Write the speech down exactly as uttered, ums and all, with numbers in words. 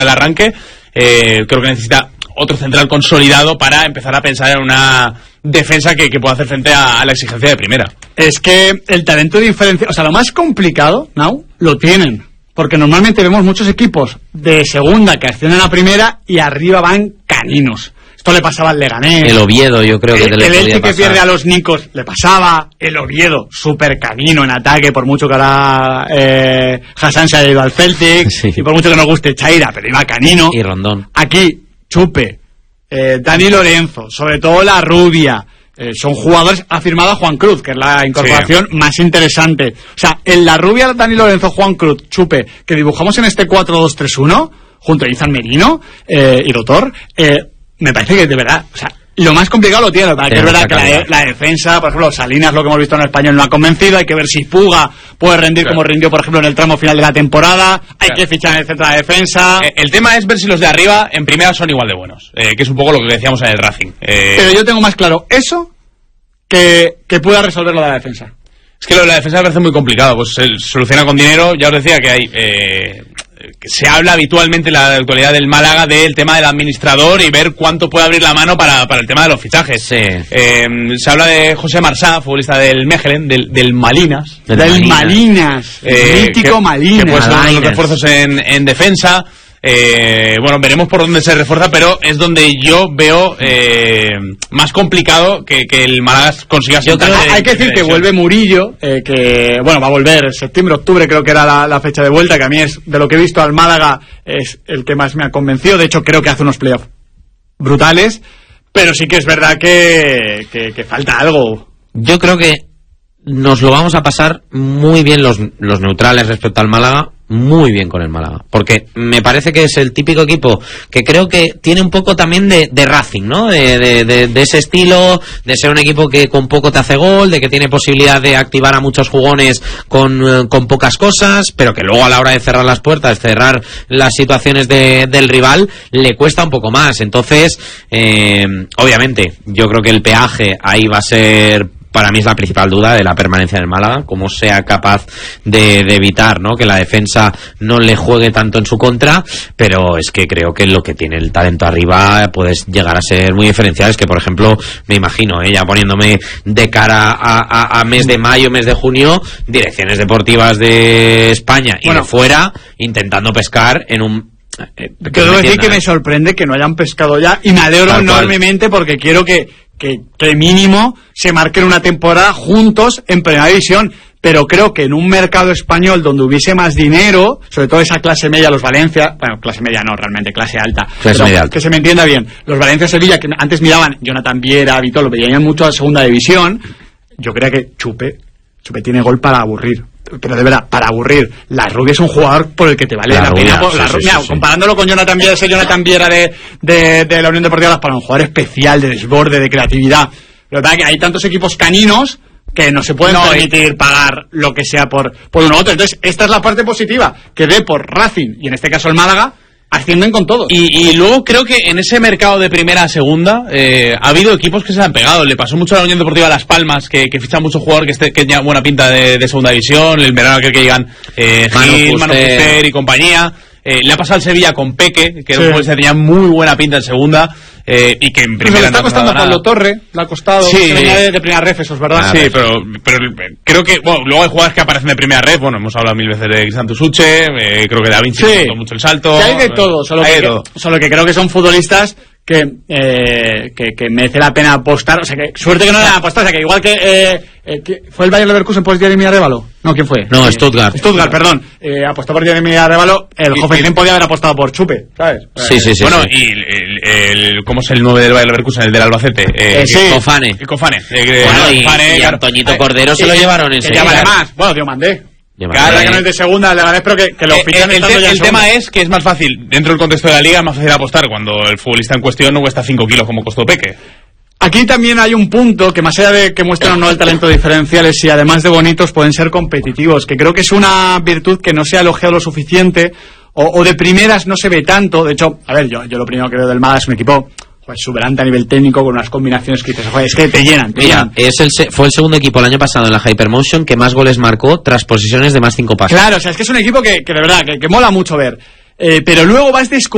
el arranque. Eh, creo que necesita otro central consolidado para empezar a pensar en una defensa que, que pueda hacer frente a, a la exigencia de primera. Es que el talento diferencial, o sea, lo más complicado, Nau, lo tienen. Porque normalmente vemos muchos equipos de segunda que ascienden a primera y arriba van caninos. Esto le pasaba al Leganés. El Oviedo, yo creo que el, te le el podía Elche que pasar. pierde a los Nicos le pasaba. El Oviedo, súper canino en ataque, por mucho que ahora eh, Hassan se haya ido al Celtic, Sí. y por mucho que nos guste Chaira, pero iba canino. Y Rondón. Aquí, Chupe, eh, Dani Lorenzo, sobre todo la Rubia, eh, son jugadores. Ha firmado a Juan Cruz, que es la incorporación sí. más interesante. O sea, en la Rubia, Dani Lorenzo, Juan Cruz, Chupe, que dibujamos en este cuatro dos tres uno, junto a Izan Merino eh, y Rotor, eh, me parece que de verdad, o sea, lo más complicado lo tiene, que es verdad que la, la defensa, por ejemplo, Salinas, lo que hemos visto en el Español, no ha convencido. Hay que ver si Puga puede rendir claro. como rindió, por ejemplo, en el tramo final de la temporada. Hay claro. que fichar en el centro de la defensa. Eh, el tema es ver si los de arriba en primera son igual de buenos, eh, que es un poco lo que decíamos en el Racing. Eh... Pero yo tengo más claro eso que, que pueda resolver lo de la defensa. Es que lo de la defensa me parece muy complicado, pues se soluciona con dinero. Ya os decía que hay... Eh... que se habla habitualmente en la actualidad del Málaga del tema del administrador y ver cuánto puede abrir la mano para, para el tema de los fichajes. Sí. Eh, se habla de José Marsá, futbolista del Mechelen, del, del Malinas. Del, del Malinas, Malinas eh, mítico que, Malinas. Que puede ser uno de los refuerzos en, en defensa. Eh, bueno, veremos por dónde se refuerza, pero es donde yo veo eh, más complicado que, que el Málaga consiga yo creo, hay que decir que vuelve Murillo, eh, que bueno, va a volver septiembre, octubre, creo que era la, la fecha de vuelta, que a mí es, de lo que he visto al Málaga, es el que más me ha convencido. De hecho, creo que hace unos playoffs brutales, pero sí que es verdad que, que, que falta algo. Yo creo que nos lo vamos a pasar muy bien los, los neutrales respecto al Málaga, muy bien con el Málaga, porque me parece que es el típico equipo que creo que tiene un poco también de, de Racing, ¿no? De, de, de, de ese estilo, de ser un equipo que con poco te hace gol, de que tiene posibilidad de activar a muchos jugones con, con pocas cosas, pero que luego a la hora de cerrar las puertas, cerrar las situaciones de, del rival, le cuesta un poco más. Entonces, eh, obviamente, yo creo que el peaje ahí va a ser... Para mí es la principal duda de la permanencia del Málaga, cómo sea capaz de, de evitar, ¿no?, que la defensa no le juegue tanto en su contra, pero es que creo que lo que tiene el talento arriba puede llegar a ser muy diferencial. Es que, por ejemplo, me imagino, ¿eh?, ya poniéndome de cara a, a, a mes de mayo, mes de junio, direcciones deportivas de España y bueno, de fuera, intentando pescar en un... Eh, Quiero decir que me sorprende que no hayan pescado ya, y me alegro enormemente porque quiero que Que, que mínimo se marquen una temporada juntos en primera división, pero creo que en un mercado español donde hubiese más dinero, sobre todo esa clase media, los Valencia, bueno, clase media no, realmente clase alta, clase media alta. Que se me entienda bien, los Valencia Sevilla, que antes miraban Jonathan Viera, Vitolo, veían mucho a segunda división, yo creo que Chupe, Chupe tiene gol para aburrir. Pero de verdad, para aburrir. La Rubia es un jugador por el que te vale la, la pena. Por, sí, la sí, Rubia, sí, sí. Comparándolo con Jonathan Viera, ese Jonathan Viera de, de, de la Unión Deportiva Las Palmas, un jugador especial, de desborde, de creatividad. La verdad que hay tantos equipos caninos que no se pueden no, permitir pagar lo que sea por, por uno u otro. Entonces, esta es la parte positiva, que dé por Racing, y en este caso el Málaga, ascienden con todo. Y, y luego creo que en ese mercado de primera a segunda eh, ha habido equipos que se han pegado. Le pasó mucho a la Unión Deportiva Las Palmas, que, que ficha mucho jugador que, esté, que tenía buena pinta de, de segunda división. El verano aquel que llegan eh, Gil, Manu Fuster y compañía. Eh, le ha pasado al Sevilla con Peque, que era sí. un jugador que tenía muy buena pinta en segunda. Eh, y que en primera le está no costando a Pablo Torre, le ha costado sí, que venía de, de primera ref, eso es verdad. Ah, sí, pero, pero creo que, bueno, luego hay jugadores que aparecen de primera ref, bueno, hemos hablado mil veces de Cristian Tusuche, eh, creo que Da Vinci sí. ha mucho el salto. Sí, hay de todo, solo, hay que, de todo. solo que creo que son futbolistas que, eh, que, que merece la pena apostar, o sea, que suerte que no le han apostado, o sea, que igual que, eh, eh, que fue el Bayer Leverkusen por Jeremy Arevalo, no, ¿quién fue? No, eh, Stuttgart. Stuttgart, perdón, eh, apostó por Jeremy Arevalo, el Hoffenheim podía haber apostado por Chupe, ¿sabes? Sí, sí, sí. Bueno, sí. y el, el, ¿cómo es el nueve del Bayer Leverkusen? El del Albacete. Eh, eh, sí. Cofane. Cofane. Eh, bueno, y, Cofane, y Antoñito Cordero eh, se lo eh, llevaron en serio. Además, bueno, Diomandé. Claro, que no es de segunda, le gané, pero que, que lo eh, fichan el, el, el, el tema es que es más fácil, dentro del contexto de la liga, es más fácil apostar cuando el futbolista en cuestión no cuesta cinco kilos como costó Peque. Aquí también hay un punto que, más allá de que muestran o no el talento diferencial, es si además de bonitos pueden ser competitivos, que creo que es una virtud que no se ha elogiado lo suficiente, o, o de primeras no se ve tanto. De hecho, a ver, yo, yo lo primero que veo del Málaga es un equipo exuberante a nivel técnico, con unas combinaciones que dices, joder, es que te llenan, te Mira, llenan. Es el, fue el segundo equipo el año pasado en la Hypermotion que más goles marcó tras posesiones de más cinco pases. Claro, o sea, es que es un equipo que, que de verdad, que, que mola mucho ver. Eh, pero luego vas descubriendo